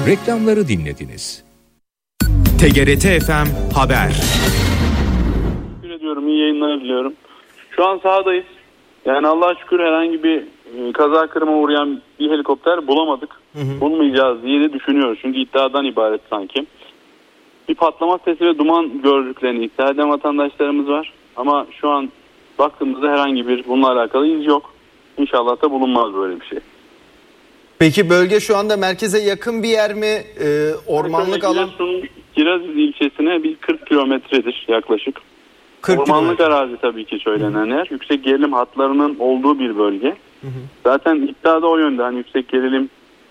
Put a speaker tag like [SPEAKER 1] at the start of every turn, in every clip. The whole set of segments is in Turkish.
[SPEAKER 1] Reklamları dinlediniz.
[SPEAKER 2] TGRT FM Haber.
[SPEAKER 3] Teşekkür ediyorum. İyi yayınlar diliyorum. Şu an sahadayız. Yani Allah'a şükür herhangi bir kaza kırıma uğrayan bir helikopter bulamadık. Bulmayacağız diye de düşünüyoruz. Çünkü iddiadan ibaret sanki. Bir patlama sesi ve duman gördüklerini iddia eden vatandaşlarımız var. Ama şu an baktığımızda herhangi bir bununla alakalı iz yok. İnşallah da bulunmaz böyle bir şey.
[SPEAKER 4] Peki bölge şu anda merkeze yakın bir yer mi? Ormanlık alan?
[SPEAKER 3] Kirazlı ilçesine bir 40 kilometredir yaklaşık.
[SPEAKER 4] 40
[SPEAKER 3] Ormanlık arazi tabii ki söylenen yer. Yüksek gerilim hatlarının olduğu bir bölge. Zaten iddia da o yönde. Hani yüksek gerilim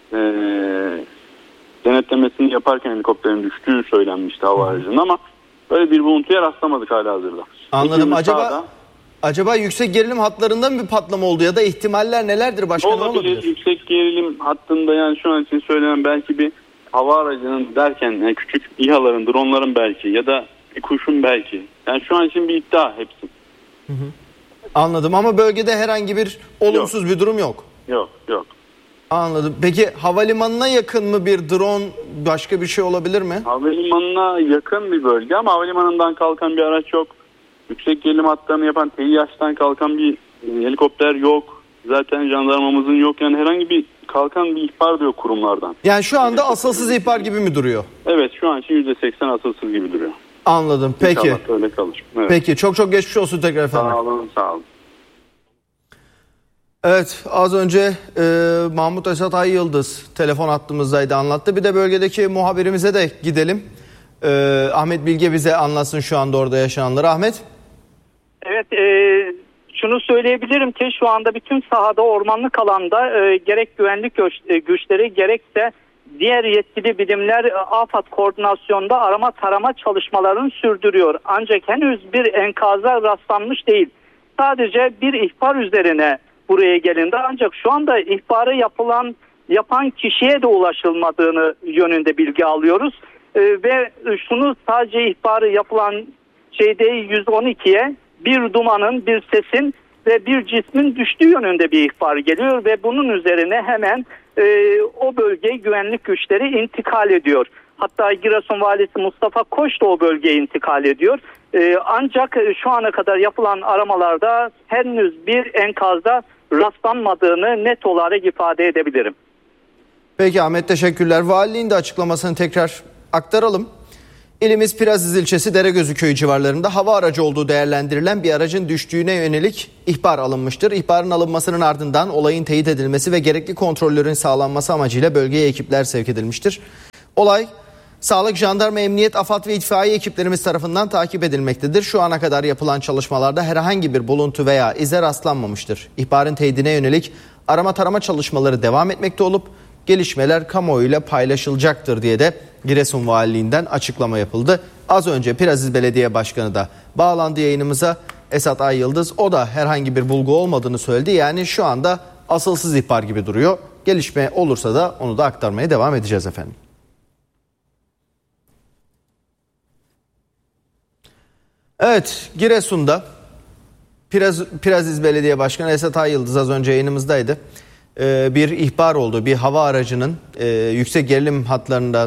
[SPEAKER 3] denetlemesini yaparken helikopterin düştüğü söylenmişti hava aracının ama böyle bir buluntuya rastlamadık halihazırda.
[SPEAKER 4] Anladım. Acaba yüksek gerilim hatlarında mı bir patlama oldu ya da ihtimaller nelerdir? Başka ne olabilir?
[SPEAKER 3] Yüksek gerilim hattında yani şu an için söylenen belki bir hava aracının derken yani küçük İHA'ların, dronların belki ya da bir kuşun belki. Yani şu an için bir iddia hepsi.
[SPEAKER 4] Anladım ama bölgede herhangi bir olumsuz bir durum yok.
[SPEAKER 3] Yok.
[SPEAKER 4] Anladım. Peki havalimanına yakın mı bir drone, başka bir şey olabilir mi?
[SPEAKER 3] Havalimanına yakın bir bölge ama havalimanından kalkan bir araç yok. Yüksek gerilim hatlarını yapan TİH'ten kalkan bir helikopter yok. Zaten jandarmamızın yok. Yani herhangi bir kalkan bir ihbar da yok kurumlardan.
[SPEAKER 4] Yani şu anda asılsız ihbar gibi mi duruyor?
[SPEAKER 3] Evet, şu an için %80 asılsız gibi duruyor.
[SPEAKER 4] Anladım. Peki.
[SPEAKER 3] İnşallah öyle kalır. Evet.
[SPEAKER 4] Peki. Çok geçmiş olsun tekrar efendim.
[SPEAKER 3] Sağ olun.
[SPEAKER 4] Evet, az önce Mahmut Esat Ay Yıldız telefon hattımızdaydı, anlattı. Bir de bölgedeki muhabirimize de gidelim. Ahmet Bilge bize anlatsın şu anda orada yaşananları. Ahmet.
[SPEAKER 5] Evet, şunu söyleyebilirim ki şu anda bütün sahada, ormanlık alanda gerek güvenlik güçleri gerekse diğer yetkili birimler AFAD koordinasyonda arama tarama çalışmalarını sürdürüyor. Ancak henüz bir enkaza rastlanmış değil. Sadece bir ihbar üzerine buraya gelindi. Ancak şu anda ihbarı yapan kişiye de ulaşılmadığını yönünde bilgi alıyoruz. Ve şunu sadece ihbarı yapılan şeyde 112'ye bir dumanın, bir sesin ve bir cismin düştüğü yönünde bir ihbar geliyor ve bunun üzerine hemen o bölgeye güvenlik güçleri intikal ediyor. Hatta Giresun Valisi Mustafa Koç da o bölgeye intikal ediyor. Ancak şu ana kadar yapılan aramalarda henüz bir enkazda rastlanmadığını net olarak ifade edebilirim.
[SPEAKER 4] Peki Ahmet, teşekkürler. Valiliğin de açıklamasını tekrar aktaralım. İlimiz Piraziz ilçesi Deregözü köyü civarlarında hava aracı olduğu değerlendirilen bir aracın düştüğüne yönelik ihbar alınmıştır. İhbarın alınmasının ardından olayın teyit edilmesi ve gerekli kontrollerin sağlanması amacıyla bölgeye ekipler sevk edilmiştir. Olay sağlık, jandarma, emniyet, AFAD ve itfaiye ekiplerimiz tarafından takip edilmektedir. Şu ana kadar yapılan çalışmalarda herhangi bir buluntu veya ize rastlanmamıştır. İhbarın teyidine yönelik arama tarama çalışmaları devam etmekte olup gelişmeler kamuoyuyla paylaşılacaktır diye de Giresun Valiliğinden açıklama yapıldı. Az önce Piraziz Belediye Başkanı da bağlandı yayınımıza, Esat Ay Yıldız. O da herhangi bir bulgu olmadığını söyledi. Yani şu anda asılsız ihbar gibi duruyor. Gelişme olursa da onu da aktarmaya devam edeceğiz efendim. Evet, Giresun'da Piraziz Belediye Başkanı Esat Ay Yıldız az önce yayınımızdaydı. Bir ihbar oldu. Bir hava aracının yüksek gerilim hatlarında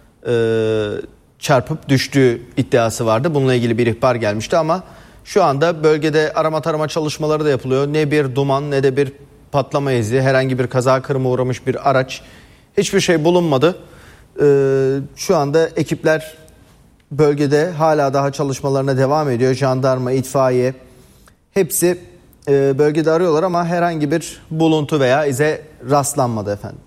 [SPEAKER 4] çarpıp düştüğü iddiası vardı. Bununla ilgili bir ihbar gelmişti ama şu anda bölgede arama tarama çalışmaları da yapılıyor. Ne bir duman ne de bir patlama izi, herhangi bir kaza kırıma uğramış bir araç, hiçbir şey bulunmadı. Şu anda ekipler bölgede hala daha çalışmalarına devam ediyor. Jandarma, itfaiye hepsi bölgede arıyorlar ama herhangi bir buluntu veya ize rastlanmadı efendim.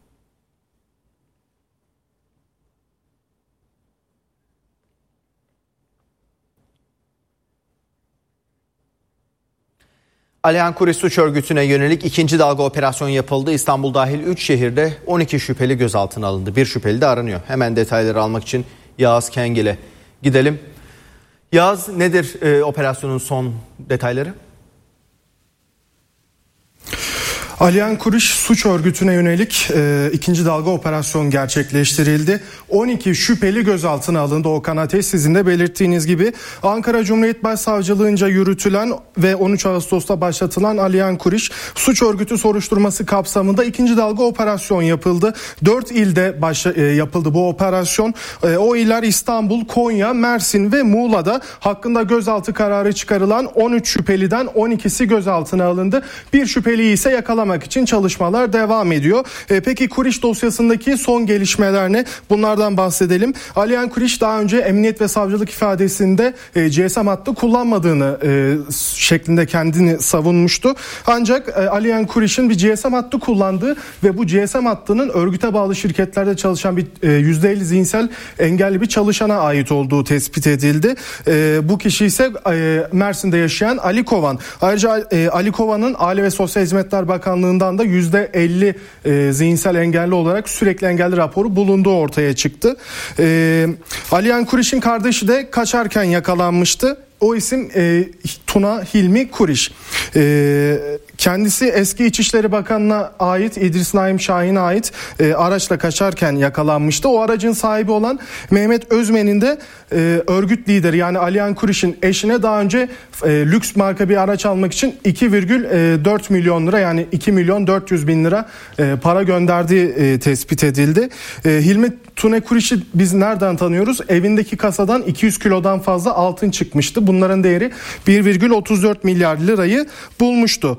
[SPEAKER 4] Alihan Kuris suç örgütüne yönelik ikinci dalga operasyon yapıldı. İstanbul dahil 3 şehirde 12 şüpheli gözaltına alındı. Bir şüpheli de aranıyor. Hemen detayları almak için Yağız Kengil'e gidelim. Yağız, nedir operasyonun son detayları?
[SPEAKER 6] Aliyan Kuriş suç örgütüne yönelik ikinci dalga operasyon gerçekleştirildi. 12 şüpheli gözaltına alındı. Okan Ateş, sizin de belirttiğiniz gibi Ankara Cumhuriyet Başsavcılığınca yürütülen ve 13 Ağustos'ta başlatılan Aliyan Kuriş suç örgütü soruşturması kapsamında ikinci dalga operasyon yapıldı. 4 ilde yapıldı bu operasyon. O iller İstanbul, Konya, Mersin ve Muğla'da. Hakkında gözaltı kararı çıkarılan 13 şüpheliden 12'si gözaltına alındı. Bir şüpheliyi ise yakalamak için çalışmalar devam ediyor. Peki Kuriş dosyasındaki son gelişmeler ne? Bunlardan bahsedelim. Aliyan Kuriş daha önce emniyet ve savcılık ifadesinde GSM hattı kullanmadığını şeklinde kendini savunmuştu. Ancak Aliyan Kuriş'in bir GSM hattı kullandığı ve bu GSM hattının örgüte bağlı şirketlerde çalışan bir %50 zihinsel engelli bir çalışana ait olduğu tespit edildi. Bu kişi ise Mersin'de yaşayan Ali Kovan. Ayrıca Ali Kovan'ın Aile ve Sosyal Hizmetler Bakanlığı'ndan da %50 zihinsel engelli olarak sürekli engelli raporu bulunduğu ortaya çıktı. Aliyan Kuriş'in kardeşi de kaçarken yakalanmıştı. O isim Tuna Hilmi Kuriş. Kendisi eski İçişleri Bakanı'na ait, İdris Naim Şahin'e ait araçla kaçarken yakalanmıştı. O aracın sahibi olan Mehmet Özmen'in de örgüt lideri yani Aliyan Kuriş'in eşine daha önce lüks marka bir araç almak için 2,4 milyon lira yani 2 milyon 400 bin lira para gönderdiği tespit edildi. Hilmi Tuna Kuriş'i biz nereden tanıyoruz? Evindeki kasadan 200 kilodan fazla altın çıkmıştı. Bunların değeri 1,34 milyar lirayı bulmuştu.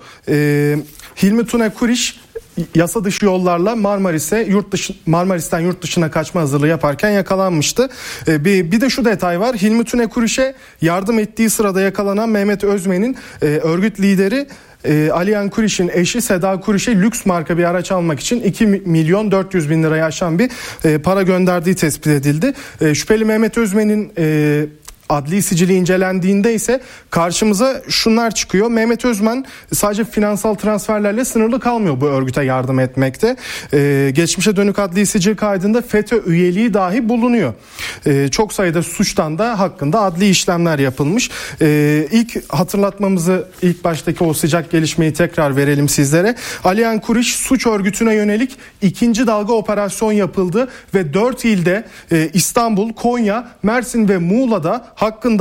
[SPEAKER 6] Hilmi Tuna Kuriş yasa dışı yollarla Marmaris'ten yurt dışına kaçma hazırlığı yaparken yakalanmıştı. Bir de şu detay var. Hilmi Tuna Kuriş'e yardım ettiği sırada yakalanan Mehmet Özmen'in örgüt lideri Aliyan Kuriş'in eşi Seda Kuriş'e lüks marka bir araç almak için 2 milyon 400 bin liraya aşan bir para gönderdiği tespit edildi. Şüpheli Mehmet Özmen'in adli sicili incelendiğinde ise karşımıza şunlar çıkıyor. Mehmet Özmen sadece finansal transferlerle sınırlı kalmıyor bu örgüte yardım etmekte. Geçmişe dönük adli sicil kaydında FETÖ üyeliği dahi bulunuyor. Çok sayıda suçtan da hakkında adli işlemler yapılmış. İlk hatırlatmamızı, ilk baştaki o sıcak gelişmeyi tekrar verelim sizlere. Aliyan Kuriş suç örgütüne yönelik ikinci dalga operasyon yapıldı ve 4 ilde İstanbul, Konya, Mersin ve Muğla'da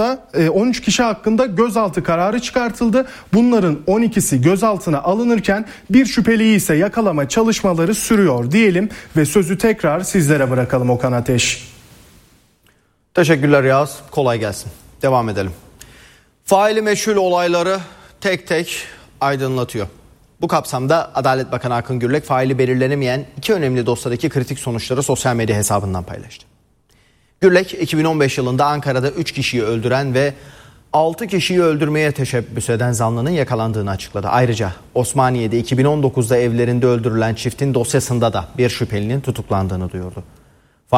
[SPEAKER 6] 13 kişi hakkında gözaltı kararı çıkartıldı. Bunların 12'si gözaltına alınırken bir şüpheliyi ise yakalama çalışmaları sürüyor diyelim ve sözü tekrar sizlere bırakalım Okan Ateş.
[SPEAKER 4] Teşekkürler Yağız. Kolay gelsin. Devam edelim. Faili meçhul olayları tek tek aydınlatıyor. Bu kapsamda Adalet Bakanı Akın Gürlek faili belirlenemeyen 2 önemli dosyadaki kritik sonuçları sosyal medya hesabından paylaştı. Gürlek 2015 yılında Ankara'da 3 kişiyi öldüren ve 6 kişiyi öldürmeye teşebbüs eden zanlının yakalandığını açıkladı. Ayrıca Osmaniye'de 2019'da evlerinde öldürülen çiftin dosyasında da bir şüphelinin tutuklandığını duyurdu.